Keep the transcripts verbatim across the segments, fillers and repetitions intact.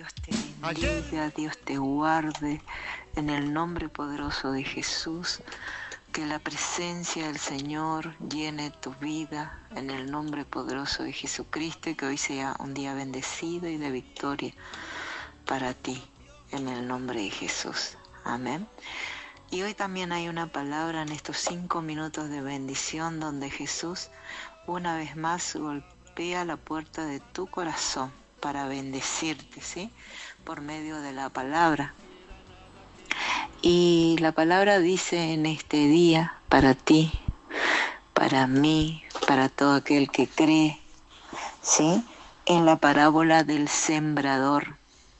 Dios te bendiga, Dios te guarde, en el nombre poderoso de Jesús, que la presencia del Señor llene tu vida, en el nombre poderoso de Jesucristo, y que hoy sea un día bendecido y de victoria para ti, en el nombre de Jesús. Amén. Y hoy también hay una palabra en estos cinco minutos de bendición donde Jesús una vez más golpea la puerta de tu corazón para bendecirte, ¿sí? Por medio de la palabra. Y la palabra dice en este día, para ti, para mí, para todo aquel que cree, ¿sí? En la parábola del sembrador.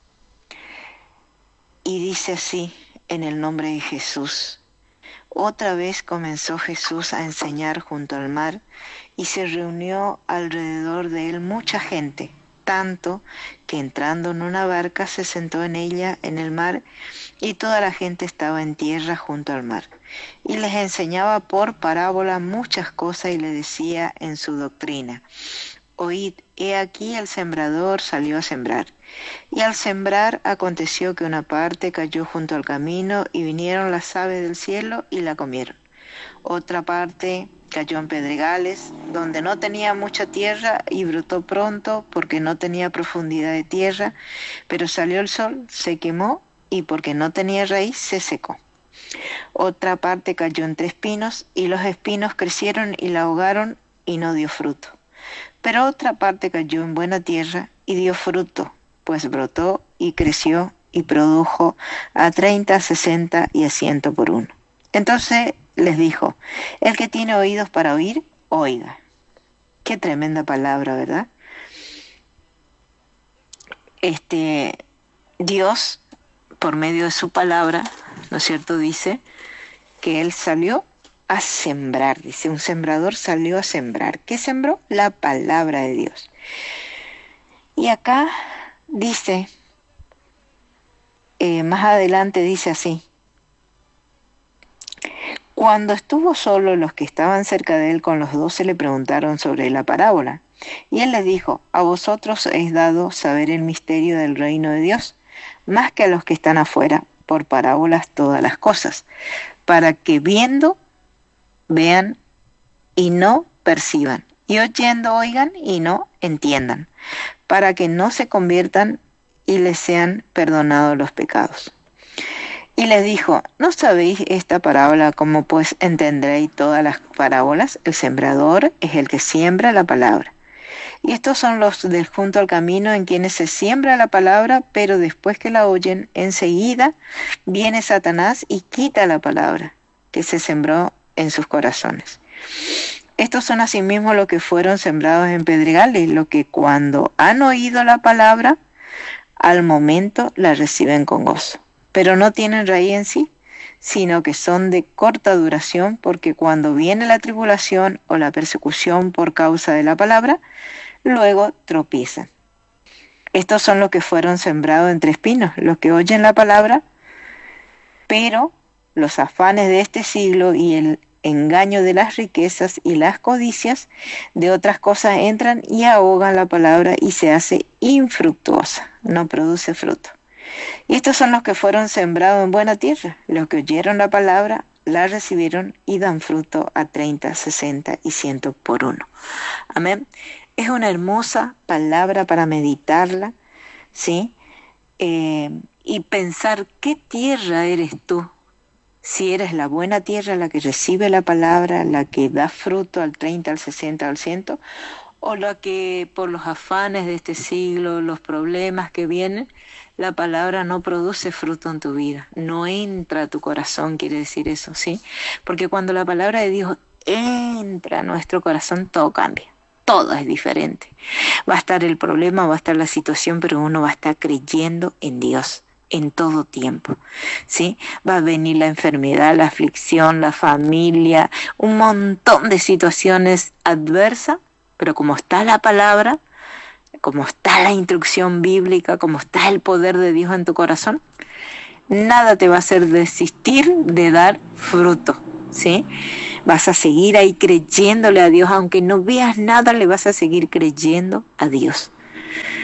Y dice así, en el nombre de Jesús. Otra vez comenzó Jesús a enseñar junto al mar y se reunió alrededor de él mucha gente, tanto que entrando en una barca se sentó en ella en el mar y toda la gente estaba en tierra junto al mar. Y les enseñaba por parábola muchas cosas y les decía en su doctrina: Oíd, he aquí el sembrador salió a sembrar. Y al sembrar aconteció que una parte cayó junto al camino y vinieron las aves del cielo y la comieron. Otra parte cayó en pedregales, donde no tenía mucha tierra y brotó pronto porque no tenía profundidad de tierra, pero salió el sol, se quemó y porque no tenía raíz se secó. Otra parte cayó entre espinos y los espinos crecieron y la ahogaron y no dio fruto. Pero otra parte cayó en buena tierra y dio fruto, pues brotó y creció y produjo a treinta, a sesenta y a ciento por uno. Entonces les dijo: el que tiene oídos para oír, oiga. Qué tremenda palabra, ¿verdad? Este, Dios, por medio de su palabra, ¿no es cierto?, dice que Él salió a sembrar, dice, un sembrador salió a sembrar. ¿Qué sembró? La palabra de Dios. Y acá dice, eh, más adelante dice así: cuando estuvo solo, los que estaban cerca de él con los doce le preguntaron sobre la parábola. Y él les dijo: a vosotros es dado saber el misterio del reino de Dios, más que a los que están afuera, por parábolas todas las cosas, para que viendo vean y no perciban, y oyendo oigan y no entiendan, para que no se conviertan y les sean perdonados los pecados. Y les dijo: ¿no sabéis esta parábola? ¿Cómo pues entenderéis todas las parábolas? El sembrador es el que siembra la palabra. Y estos son los del junto al camino, en quienes se siembra la palabra, pero después que la oyen, enseguida viene Satanás y quita la palabra que se sembró en sus corazones. Estos son asimismo los que fueron sembrados en pedregales, los que cuando han oído la palabra, al momento la reciben con gozo, pero no tienen raíz en sí, sino que son de corta duración, porque cuando viene la tribulación o la persecución por causa de la palabra, luego tropiezan. Estos son los que fueron sembrados entre espinos, los que oyen la palabra, pero los afanes de este siglo y el engaño de las riquezas y las codicias de otras cosas entran y ahogan la palabra y se hace infructuosa, no produce fruto. Y estos son los que fueron sembrados en buena tierra, los que oyeron la palabra, la recibieron y dan fruto a treinta, sesenta y cien por uno. Amén. Es una hermosa palabra para meditarla, ¿sí? Eh, y pensar qué tierra eres tú. Si eres la buena tierra, la que recibe la palabra, la que da fruto al treinta, al sesenta, al cien, o la que por los afanes de este siglo, los problemas que vienen, la palabra no produce fruto en tu vida, no entra a tu corazón, quiere decir eso, ¿sí? Porque cuando la palabra de Dios entra a nuestro corazón, todo cambia, todo es diferente. Va a estar el problema, va a estar la situación, pero uno va a estar creyendo en Dios en todo tiempo, ¿sí? Va a venir la enfermedad, la aflicción, la familia, un montón de situaciones adversas, pero como está la palabra, como está la instrucción bíblica, como está el poder de Dios en tu corazón, nada te va a hacer desistir de dar fruto, ¿sí? Vas a seguir ahí creyéndole a Dios, aunque no veas nada, le vas a seguir creyendo a Dios.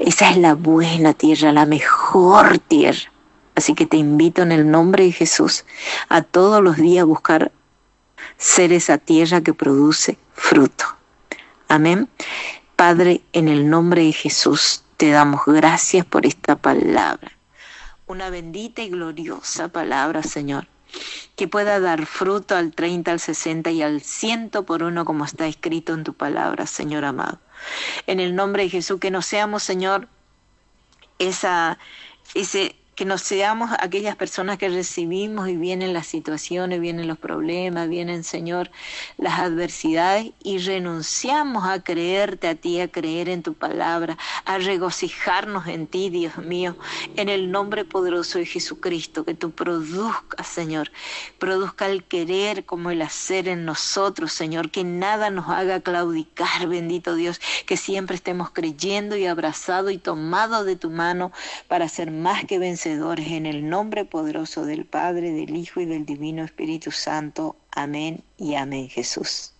Esa es la buena tierra, la mejor tierra. Así que te invito en el nombre de Jesús a todos los días buscar ser esa tierra que produce fruto. Amén. Padre, en el nombre de Jesús te damos gracias por esta palabra. Una bendita y gloriosa palabra, Señor, que pueda dar fruto al treinta, al sesenta y al ciento por uno, como está escrito en tu palabra, Señor amado. En el nombre de Jesús, que no seamos, Señor, esa, ese, que no seamos aquellas personas que recibimos y vienen las situaciones, vienen los problemas, vienen, Señor, las adversidades y renunciamos a creerte a ti, a creer en tu palabra, a regocijarnos en ti, Dios mío, en el nombre poderoso de Jesucristo, que tú produzcas, Señor, produzca el querer como el hacer en nosotros, Señor, que nada nos haga claudicar, bendito Dios, que siempre estemos creyendo y abrazados y tomados de tu mano para ser más que vencedores. En el nombre poderoso del Padre, del Hijo y del Divino Espíritu Santo. Amén y amén, Jesús.